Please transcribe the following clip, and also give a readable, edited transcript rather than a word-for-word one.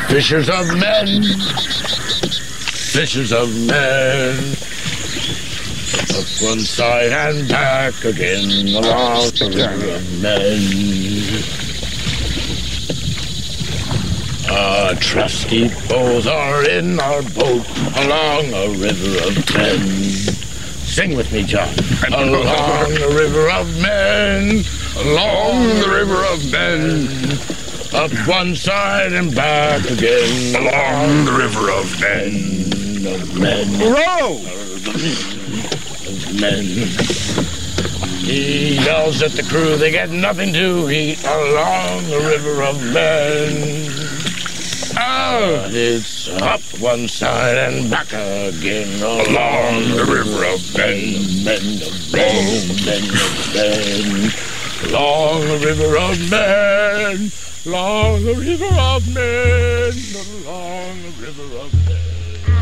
Fishers of men, fishers of men, up one side and back again along the river of men. Our trusty bows are in our boat along a river of men. Sing with me, John. Along the river of men, along the river of men, up one side and back again along the river of men. Of men. Row! Of men. He yells at the crew, they get nothing to eat along the river of men. Oh, it's up one side and back again along the river of men, men of men, men of men, along the river of men, along the river of men, along the river of men.